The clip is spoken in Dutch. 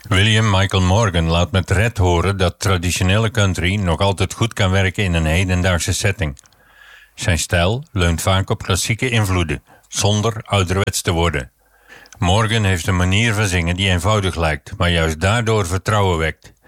William Michael Morgan laat met Red horen dat traditionele country nog altijd goed kan werken in een hedendaagse setting. Zijn stijl leunt vaak op klassieke invloeden, zonder ouderwets te worden. Morgan heeft een manier van zingen die eenvoudig lijkt, maar juist daardoor vertrouwen wekt.